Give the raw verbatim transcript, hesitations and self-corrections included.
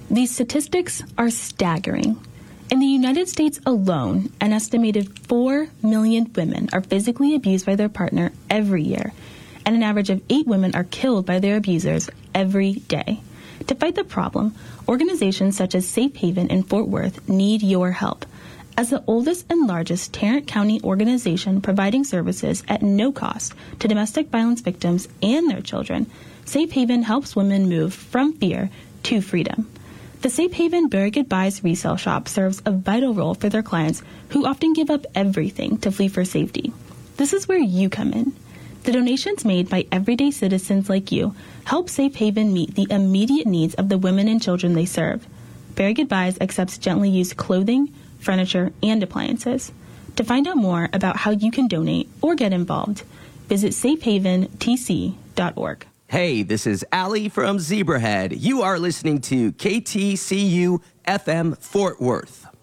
These statistics are staggering. In the United States alone, an estimated four million women are physically abused by their partner every year, and an average of eight women are killed by their abusers every day. To fight the problem, organizations such as Safe Haven in Fort Worth need your help. As the oldest and largest Tarrant County organization providing services at no cost to domestic violence victims and their children, Safe Haven helps women move from fear to freedom. The Safe Haven Very Goodbyes resale shop serves a vital role for their clients who often give up everything to flee for safety. This is where you come in. The donations made by everyday citizens like you help Safe Haven meet the immediate needs of the women and children they serve. Very Goodbyes accepts gently used clothing, furniture, and appliances. To find out more about how you can donate or get involved, visit safe haven t c dot org. Hey, this is Allie from Zebrahead. You are listening to K T C U F M Fort Worth.